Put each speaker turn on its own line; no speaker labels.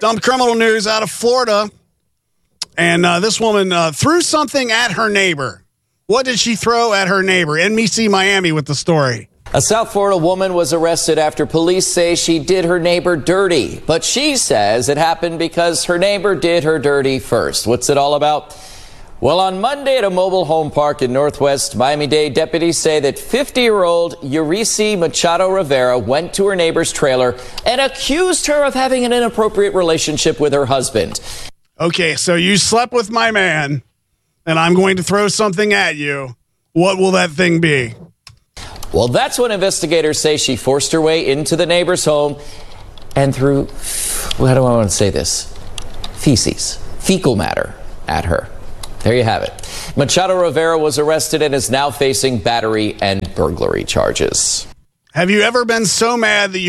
Some criminal news out of Florida. And this woman threw something at her neighbor. What did she throw at her neighbor? NBC Miami with the story.
A South Florida woman was arrested after police say she did her neighbor dirty. But she says it happened because her neighbor did her dirty first. What's it all about? Well, on Monday at a mobile home park in Northwest Miami-Dade, deputies say that 50-year-old Yuricy Machado Rivera went to her neighbor's trailer and accused her of having an inappropriate relationship with her husband.
Okay, so you slept with my man, and I'm going to throw something at you. What will that thing be?
Well, that's when investigators say she forced her way into the neighbor's home and threw, how do I want to say this? Fecal matter at her. There you have it. Machado Rivera was arrested and is now facing battery and burglary charges.
Have you ever been so mad that you